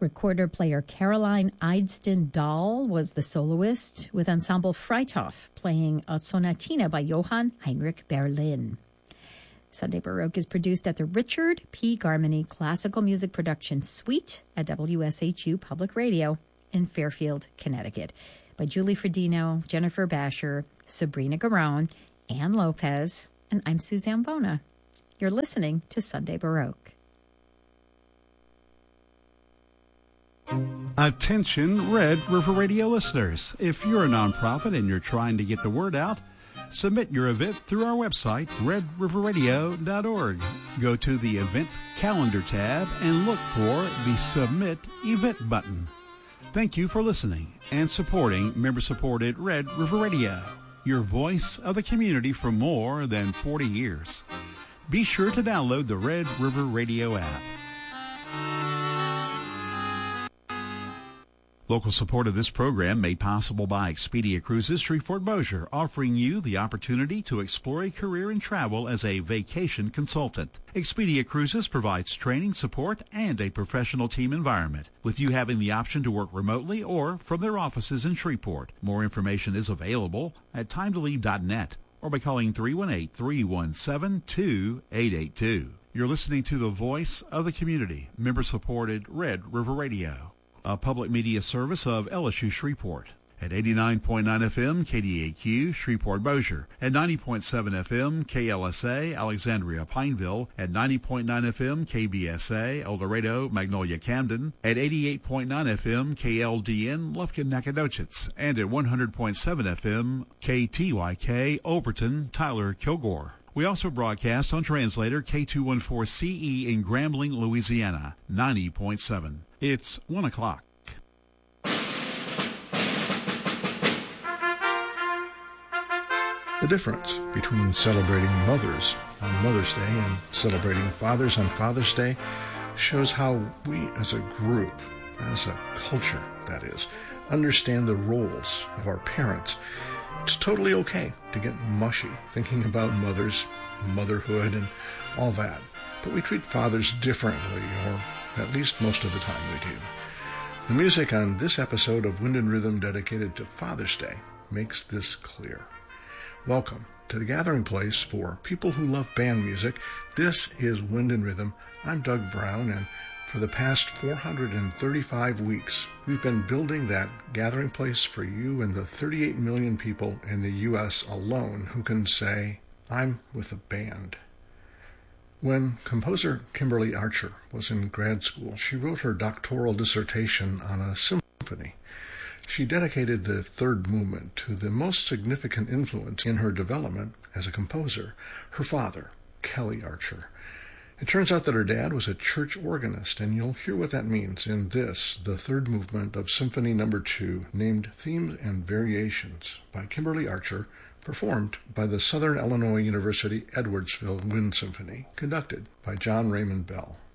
Recorder-player Caroline Eidston Dahl was the soloist, with Ensemble Freithof playing a sonatina by Johann Heinrich Berlin. Sunday Baroque is produced at the Richard P. Garmany Classical Music Production Suite at WSHU Public Radio in Fairfield, Connecticut, by Julie Fredino, Jennifer Basher, Sabrina Garon, Ann Lopez, and I'm Suzanne Bona. You're listening to Sunday Baroque. Attention Red River Radio listeners. If you're a nonprofit and you're trying to get the word out, submit your event through our website, redriverradio.org. Go to the Event Calendar tab and look for the Submit Event button. Thank you for listening and supporting member-supported Red River Radio, your voice of the community for more than 40 years. Be sure to download the Red River Radio app. Local support of this program made possible by Expedia Cruises Shreveport Bossier, offering you the opportunity to explore a career in travel as a vacation consultant. Expedia Cruises provides training, support, and a professional team environment, with you having the option to work remotely or from their offices in Shreveport. More information is available at timetolive.net or by calling 318-317-2882. You're listening to the voice of the community, member-supported Red River Radio, a public media service of LSU Shreveport, at 89.9 FM KDAQ Shreveport Bossier, at 90.7 FM KLSA Alexandria Pineville, at 90.9 FM KBSA El Dorado Magnolia Camden, at 88.9 FM KLDN Lufkin Nacogdoches, and at 100.7 FM KTYK Overton Tyler Kilgore. We also broadcast on translator K214CE in Grambling, Louisiana, 90.7. It's 1 o'clock. The difference between celebrating mothers on Mother's Day and celebrating fathers on Father's Day shows how we as a group, as a culture, that is, understand the roles of our parents. It's totally okay to get mushy thinking about mothers, motherhood, and all that. But we treat fathers differently, or at least most of the time we do. The music on this episode of Wind and Rhythm dedicated to Father's Day makes this clear. Welcome to the gathering place for people who love band music. This is Wind and Rhythm. I'm Doug Brown, and for the past 435 weeks, we've been building that gathering place for you and the 38 million people in the U.S. alone who can say, I'm with a band. When composer Kimberly Archer was in grad school, she wrote her doctoral dissertation on a symphony. She dedicated the third movement to the most significant influence in her development as a composer, her father, Kelly Archer. It turns out that her dad was a church organist, and you'll hear what that means in this, the third movement of Symphony No. 2, named Themes and Variations by Kimberly Archer, performed by the Southern Illinois University Edwardsville Wind Symphony, conducted by John Raymond Bell.